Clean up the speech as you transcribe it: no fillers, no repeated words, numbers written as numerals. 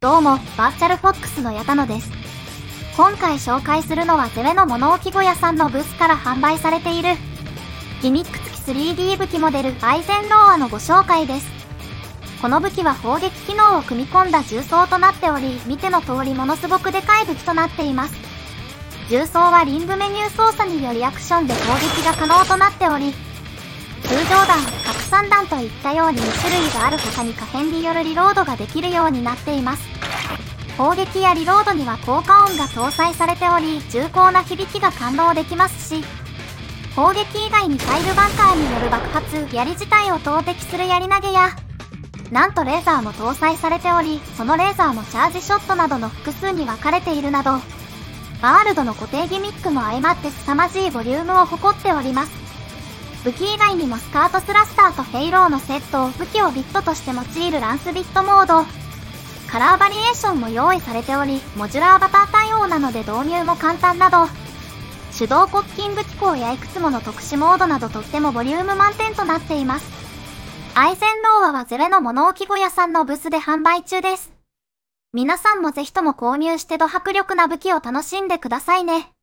どうも、バーチャルフォックスの矢田野です。今回紹介するのはゼレの物置小屋さんのブースから販売されているギミック付き 3D 武器モデルアイゼンローアのご紹介です。この武器は砲撃機能を組み込んだ重装となっており、見ての通りものすごくでかい武器となっています。重装はリングメニュー操作によりアクションで攻撃が可能となっており、通常弾、拡散弾といったように2種類がある他に可変によるリロードができるようになっています。砲撃やリロードには効果音が搭載されており、重厚な響きが感動できますし、砲撃以外にファイルバンカーによる爆発、槍自体を投擲する槍投げや、なんとレーザーも搭載されており、そのレーザーもチャージショットなどの複数に分かれているなど、ワールドの固定ギミックも相まって凄まじいボリュームを誇っております。武器以外にもスカートスラスターとフェイローのセット、武器をビットとして用いるランスビットモード、カラーバリエーションも用意されており、モジュラーバター対応なので導入も簡単など、手動コッキング機構やいくつもの特殊モードなどとってもボリューム満点となっています。アイゼンローアはゼレの物置小屋さんのブースで販売中です。皆さんもぜひとも購入してド迫力な武器を楽しんでくださいね。